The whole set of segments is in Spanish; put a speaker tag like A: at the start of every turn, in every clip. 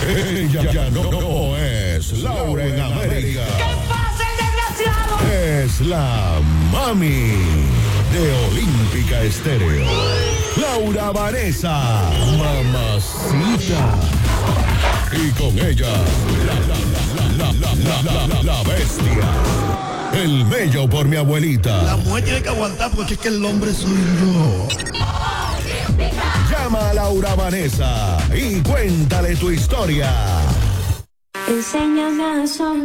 A: Ella ya no es Laura en América.
B: ¿Qué pasa, el desgraciado?
A: Es la mami de Olímpica Estéreo. Laura Vanessa, mamacita. Y con ella, la bestia. El mello por mi abuelita.
C: La mujer tiene que aguantar porque es que el hombre soy yo.
A: Llama a Laura Vanessa y cuéntale tu historia.
D: Enséñame a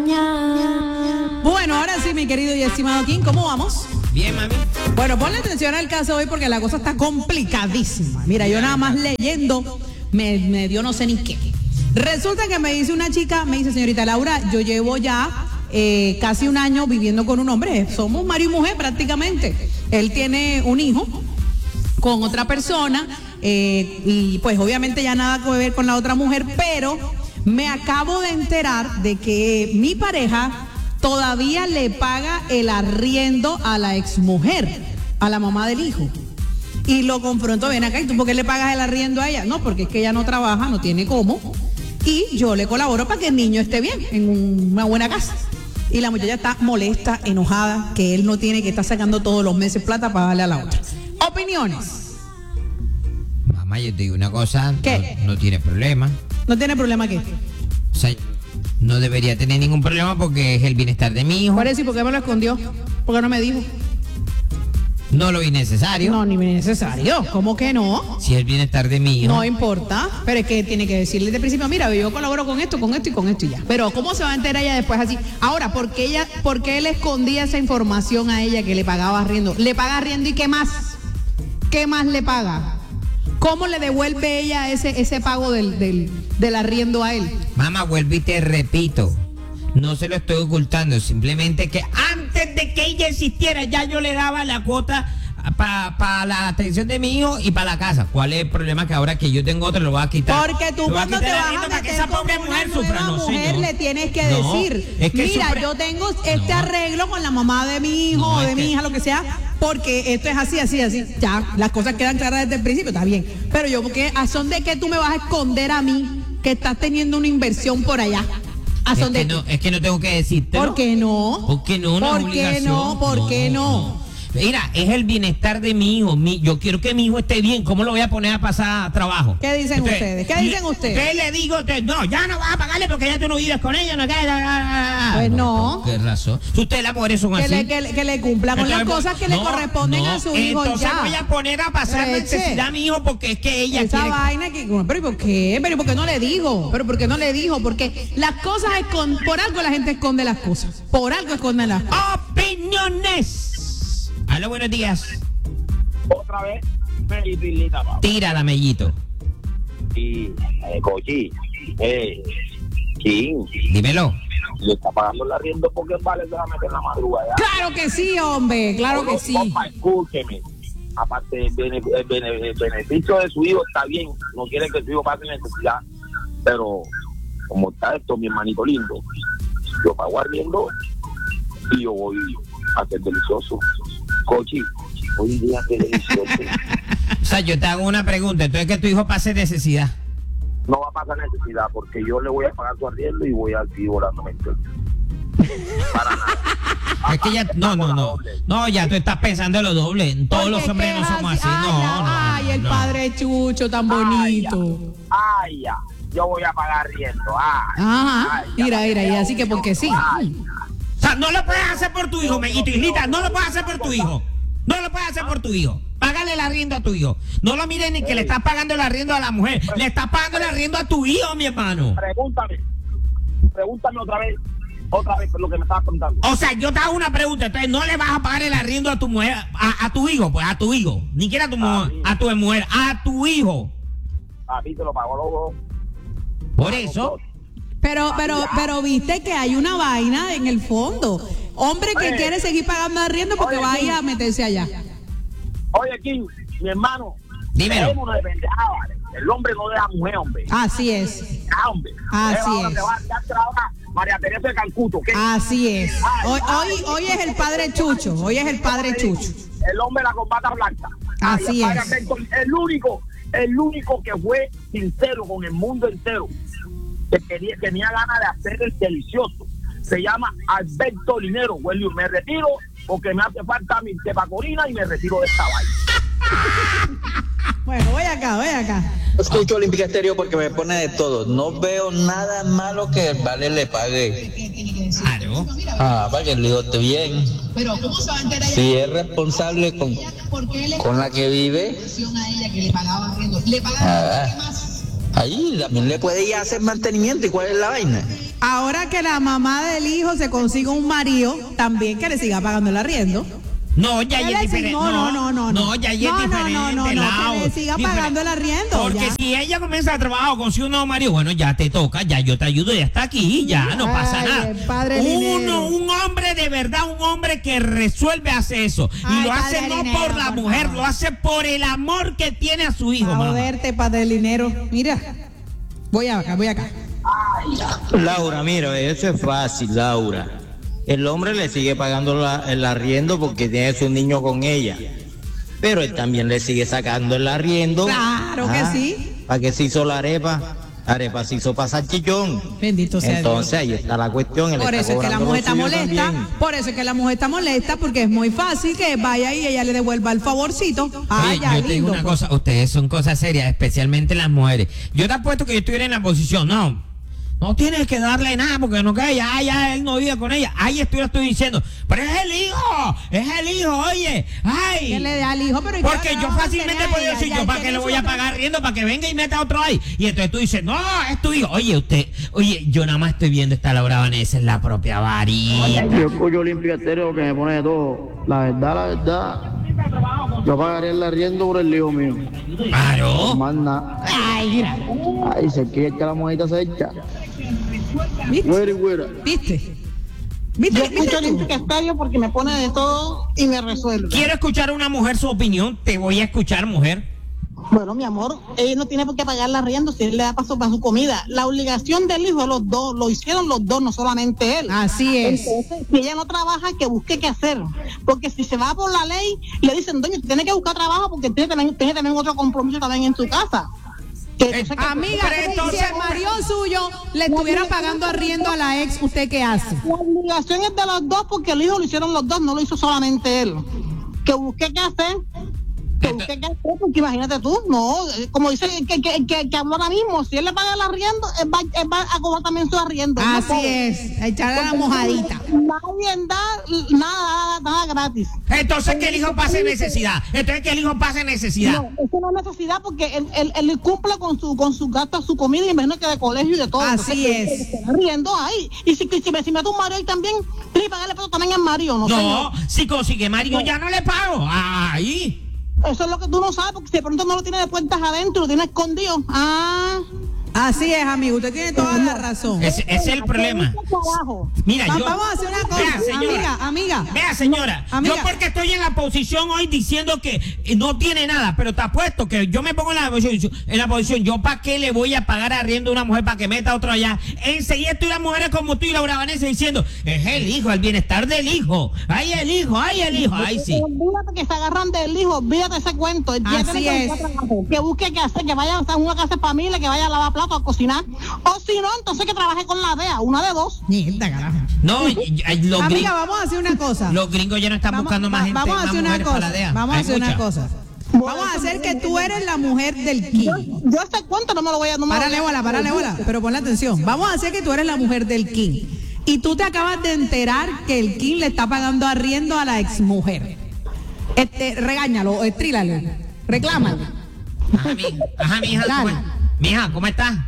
D: soñar.
E: Bueno, ahora sí, mi querido y estimado King, ¿cómo vamos?
F: Bien, mami.
E: Bueno, ponle atención al caso hoy porque la cosa está complicadísima. Mira, yo nada más leyendo me dio no sé ni qué. Resulta que me dice una chica, me dice, señorita Laura, yo llevo ya casi un año viviendo con un hombre. Somos marido y mujer prácticamente. Él tiene un hijo con otra persona y pues obviamente ya nada que ver con la otra mujer, pero me acabo de enterar de que mi pareja todavía le paga el arriendo a la exmujer, a la mamá del hijo. Y lo confronto, ven acá, ¿y tú por qué le pagas el arriendo a ella? No, porque es que ella no trabaja, no tiene cómo, y yo le colaboro para que el niño esté bien, en una buena casa. Y la muchacha está molesta, enojada, que él no tiene que estar sacando todos los meses plata para darle a la otra. Opiniones.
F: Mamá, yo te digo una cosa.
E: ¿Qué?
F: No tiene problema.
E: ¿No tiene problema qué?
F: O sea, no debería tener ningún problema porque es el bienestar de mi hijo.
E: Por eso, ¿y por qué me lo escondió? ¿Por qué no me dijo?
F: No lo innecesario.
E: No, ni necesario. ¿Cómo que no?
F: Si es el bienestar de mi hijo.
E: No importa, pero es que tiene que decirle desde el principio, mira, yo colaboro con esto y ya. Pero ¿cómo se va a enterar ella después así? Ahora, ¿por qué él escondía esa información a ella que le pagaba arriendo? ¿Le paga arriendo y qué más? ¿Qué más le paga? ¿Cómo le devuelve ella ese pago del arriendo a él?
F: Mamá, vuelvo y te repito. No se lo estoy ocultando, simplemente que antes de que ella existiera ya yo le daba la cuota para la atención de mi hijo y para la casa. ¿Cuál es el problema? Que ahora que yo tengo otro lo voy a quitar.
E: Porque tú cuando te vas a meter
F: esa
E: con
F: pobre
E: una
F: mujer
E: nueva
F: sufra, no,
E: mujer
F: señor.
E: le tienes que
F: No,
E: decir,
F: es que
E: mira,
F: sufre.
E: yo tengo este
F: No.
E: arreglo con la mamá de mi hijo
F: No,
E: o
F: es
E: de mi
F: que-
E: hija, lo que sea, porque esto es así. Ya, las cosas quedan claras desde el principio, está bien. Pero yo, porque ¿a son de qué tú me vas a esconder a mí que estás teniendo una inversión por allá? ¿A son de
F: Es que no tengo que decirte.
E: ¿Por qué no?
F: ¿Por qué no? No es
E: ¿Por qué
F: obligación.
E: no? ¿Por qué no?
F: Mira, es el bienestar de mi hijo. Yo quiero que mi hijo esté bien. ¿Cómo lo voy a poner a pasar trabajo?
E: ¿Qué dicen ustedes? ¿Qué dicen ustedes?
F: ¿Qué le digo? No, ya no vas a pagarle porque ya tú no vives con ella.
E: Pues no.
F: ¿Qué razón? Ustedes las mujeres son así.
E: Que le cumpla con las
F: Entonces,
E: cosas que le corresponden a su hijo
F: entonces
E: ya.
F: voy a poner a pasar
E: Leche.
F: necesidad a mi hijo porque es que ella
E: Esa
F: quiere...
E: vaina que, pero ¿y por qué? Pero ¿por qué no le dijo? Pero ¿por qué no le dijo? Porque las cosas por algo la gente esconde las cosas. Por algo esconden las cosas.
F: Opiniones. Hola, buenos días.
G: Otra vez, Melipilita, papá.
F: Tírala, mellito.
G: Y, Cochi, King,
F: Dímelo.
G: le está pagando el arriendo porque vale se va a meter en la madrugada.
E: Claro que sí, hombre, claro que sí.
G: Papá, escúcheme. Aparte, el beneficio de su hijo está bien. No quiere que su hijo pase necesidad. Pero, como está esto, mi hermanito lindo, yo pago arriendo y yo voy a ser delicioso. Cochi, hoy día que delicioso.
F: O sea, yo te hago una pregunta. Entonces, que tu hijo pase necesidad.
G: No va a pasar necesidad porque yo le voy a pagar su arriendo y voy a seguir volándome el sueldo. Para nada.
F: Es que ya... No, ya tú estás pensando en lo doble. Todos
E: Porque
F: los
E: es
F: hombres
E: que
F: no
E: es
F: somos así.
E: Ay, el padre Chucho tan bonito.
G: Ay, ya. Yo voy a pagar arriendo.
E: Ajá.
G: Ay, ya.
E: Mira, y así que porque sí.
F: O sea, no lo puedes hacer por tu hijo, mellito, Islita. No lo puedes hacer por tu hijo. No lo puedes hacer por tu hijo. Págale el arriendo a tu hijo. No lo miren ni que le estás pagando el arriendo a la mujer. Le estás pagando el arriendo a tu hijo, mi hermano.
G: Pregúntame otra vez lo que me estabas preguntando.
F: O sea, yo te hago una pregunta. Entonces, no le vas a pagar el arriendo a tu mujer, a tu hijo, pues, a tu hijo. Ni siquiera a tu mujer, a tu mujer, a tu hijo.
G: A ti te lo pago los dos.
F: Por eso.
E: Pero viste que hay una vaina en el fondo. Hombre que
G: Oye.
E: quiere seguir pagando arriendo porque
G: Oye,
E: va a ir
G: King.
E: a meterse allá.
G: Oye, King, mi hermano.
F: Dímelo.
G: dejémonos de pendejada, ¿vale? El hombre no deja mujer, hombre.
E: Así es.
G: Hombre.
E: Así
G: Ahora
E: es.
G: te va a dar trabajo María Teresa de Calcuto, ¿qué?
E: Así es. Hoy es el padre Chucho. Hoy es el padre Chucho.
G: El hombre de la corbata blanca.
E: Así
G: Ay,
E: es.
G: El único que fue sincero con el mundo entero. que tenía ganas de hacer el delicioso. Se llama Alberto Linero. William, me retiro porque me hace falta mi tepacorina y me retiro de esta vaina.
E: Bueno, voy acá.
H: Escucho Olímpica Estéreo porque me pone de todo. No veo nada malo que el vale le pague.
F: Claro.
H: Para que el hijo esté bien. Si es responsable con la que vive, ahí también le puede ir a hacer mantenimiento. ¿Y cuál es la vaina?
E: Ahora que la mamá del hijo se consiga un marido, también que le siga pagando el arriendo.
F: No, ya es diferente. No, ya es diferente.
E: Que le siga pagando el arriendo.
F: Porque si ella comienza a trabajar o consigue un nuevo marido, bueno, ya te toca, ya yo te ayudo, ya está aquí, ya no pasa nada. Un hombre de verdad, un hombre que resuelve hace eso. Y lo hace no por la mujer, lo hace por el amor que tiene a su hijo.
E: A verte, padre Linero. Mira, voy acá.
H: Laura, mira, eso es fácil, Laura. El hombre le sigue pagando el arriendo porque tiene su niño con ella. Pero él también le sigue sacando el arriendo.
E: Claro que sí.
H: ¿Para qué se hizo la arepa? La arepa se hizo para salchichón.
E: Bendito sea
H: Entonces
E: Dios.
H: Ahí está la cuestión.
E: Por eso es que la mujer está molesta. Por eso es que la mujer está molesta porque es muy fácil que vaya y ella le devuelva el favorcito.
F: Oye, yo te digo una cosa, ustedes son cosas serias, especialmente las mujeres. Yo te apuesto que yo estuviera en la posición, no tienes que darle nada porque no cae, ya él no vive con ella. Ahí estoy diciendo, pero es el hijo, oye, ay.
E: Que le dé al hijo, pero
F: porque yo fácilmente puedo decir, yo para qué le voy a pagar riendo, para que venga y meta otro ahí. Y entonces tú dices, no, es tu hijo. Oye, yo nada más estoy viendo esta Laura Vanessa en la propia varita.
I: Yo escucho Olímpica Estéreo que me pone de todo. La verdad, yo pagaría el arriendo por el hijo mío.
F: Claro.
I: Más nada. Ay, se quiere que la monedita se echa.
E: ¿Viste?
J: Yo escucho Olímpica Estéreo porque me pone de todo y me resuelve.
F: Quiero escuchar a una mujer su opinión. Te voy a escuchar, mujer.
J: Bueno, mi amor, él no tiene por qué pagar la arriendo si él le da paso para su comida. La obligación del hijo de los dos, lo hicieron los dos, no solamente él.
E: Así es.
J: Entonces, si ella no trabaja, que busque qué hacer. Porque si se va por la ley, le dicen, doña, tiene que buscar trabajo porque tiene también otro compromiso también en su casa.
E: Amiga, si el marido suyo le estuviera pagando arriendo a la ex, ¿usted qué hace?
J: La obligación es de los dos porque el hijo lo hicieron los dos, no lo hizo solamente él. Que busque qué hacer. Porque imagínate tú, no, como dice que habló ahora mismo, si él le paga el arriendo, él va a cobrar también su arriendo.
E: Así es, a echarle la mojadita.
J: Nadie da nada gratis.
F: Entonces que el hijo pase necesidad.
J: No, eso no es necesidad porque él cumple con su gasto, su comida y imagino que de colegio y de todo.
E: Así es.
J: Arriendo ahí. Y si me mete un marido ahí también, tiene que pagarle peso también al marido.
F: No, si consigue marido ya no le pago. Ahí.
J: Eso es lo que tú no sabes, porque si de pronto no lo tiene de puertas adentro, lo tiene escondido.
E: Así es, amigo, usted tiene toda la razón.
F: Ese es el problema. Mira,
E: vamos a hacer una cosa,
F: vea, señora,
E: amiga.
F: Vea, señora, yo porque estoy en la posición hoy diciendo que no tiene nada, pero te apuesto que yo me pongo en la posición, yo para qué le voy a pagar arriendo a una mujer para que meta otro allá. Enseguida estoy las mujeres como tú y Laura Vanessa diciendo, es el hijo, el bienestar del hijo. Ay, el hijo, ay, sí.
J: Olvídate que se agarran del hijo, olvídate ese cuento.
E: Así es.
J: Que busque qué hacer, que vaya a una casa de familia, que vaya a lavar platos, a cocinar, o si no, entonces que trabaje con la DEA, una de dos.
E: Mierda, carajo.
F: No,
E: amiga, vamos a hacer una cosa.
F: Los gringos ya no están buscando más gente,
E: vamos a hacer una cosa.
F: Para la DEA.
E: Vamos a hacer una cosa. Vamos a hacer que tú eres la mujer del King.
J: Yo ese cuento no me lo voy a...
E: Párale bola, pero ponle atención. Vamos a hacer que tú eres la mujer del King. Y tú te acabas de enterar que el King le está pagando arriendo a la exmujer. Regáñalo, estrílalo, reclámalo.
F: Ajá, mija, ¿cómo estás?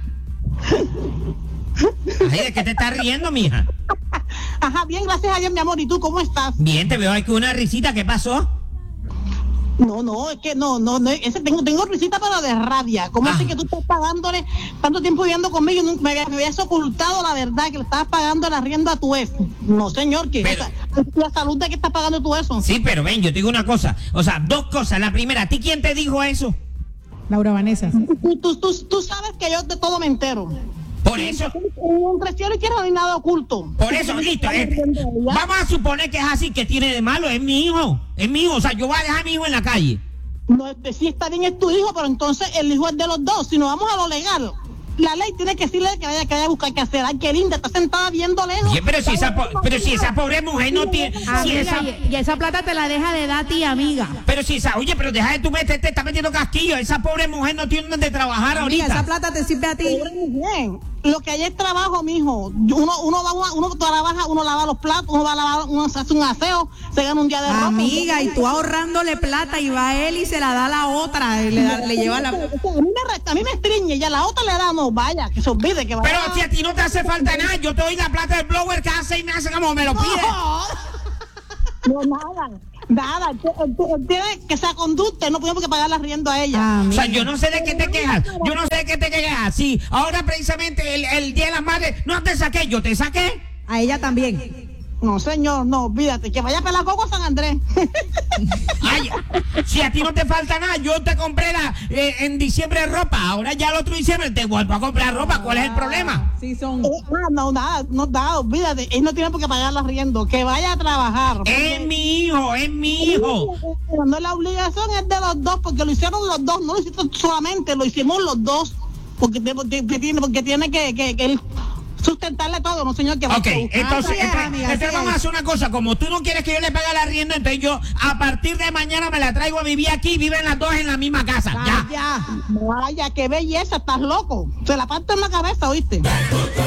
F: Ay, ¿de qué te estás riendo, mija?
J: Ajá, bien, gracias a Dios, mi amor. ¿Y tú cómo estás?
F: Bien, te veo aquí una risita. ¿Qué pasó?
J: No, es que no, tengo risita pero de rabia. ¿Cómo así que tú estás pagándole tanto tiempo viviendo conmigo y me habías ocultado la verdad que le estabas pagando el arriendo a tu ex? No, señor, que la salud de que estás pagando tú eso.
F: Sí, pero ven, yo te digo una cosa, o sea, dos cosas. La primera, ¿a ti quién te dijo eso?
E: Laura Vanessa.
J: Tú sabes que yo de todo me entero.
F: Por eso.
J: Entre cielo y tierra no hay nada oculto.
F: Por eso, listo. Vamos a suponer que es así, que tiene de malo. Es mi hijo. O sea, yo voy a dejar a mi hijo en la calle.
J: No, sí está bien, es tu hijo, pero entonces el hijo es de los dos. Si nos vamos a lo legal, la ley tiene que decirle que vaya a buscar qué hacer. Ay, qué linda, está sentada viendo lejos.
F: Oye, pero si esa pobre mujer no tiene...
D: Y esa plata te la deja de dar a ti, amiga.
F: Pero si esa... Oye, pero deja de tu meterte, te está metiendo casquillo. Esa pobre mujer no tiene donde trabajar
E: Amiga,
F: ahorita.
E: esa plata te sirve a ti.
J: Bien. Lo que hay es trabajo, mijo. Uno trabaja, uno lava los platos, uno va a lavar, uno se hace un aseo, se gana un día de ropa.
E: Amiga, y tú ahorrándole plata y va él y se la da a la otra, le lleva la...
J: A mí me estriñe, y a la otra le da, no, vaya, que se olvide que vaya.
F: Pero si a ti no te hace falta nada, yo te doy la plata del blower cada 6 meses como me lo pides.
J: No, nada, tiene que sea conducta, no podemos que pagar la rienda a ella.
F: O sea, yo no sé de qué te quejas. Sí, ahora precisamente el Día de las Madres, no te saqué, yo te saqué.
E: A ella también.
J: No, señor, no, olvídate, que vaya a pelar coco a San Andrés.
F: Ay, si a ti no te falta nada, yo te compré en diciembre ropa, ahora ya el otro diciembre te vuelvo a comprar ropa, ¿cuál es el problema?
E: Sí son.
J: No, nada, olvídate, él no tiene por qué pagar la arriendo, que vaya a trabajar.
F: Es mi hijo.
J: No, la obligación es de los dos, porque lo hicieron los dos, no lo hiciste solamente, lo hicimos los dos, porque tiene que él sustentarle todo, no señor, que
F: Ok, entonces
E: amiga,
F: vamos a hacer una cosa, como tú no quieres que yo le pague la arriendo, entonces yo a partir de mañana me la traigo a vivir aquí, viven las dos en la misma casa, ya.
J: Vaya, qué belleza, estás loco, se la parte en la cabeza, ¿oíste?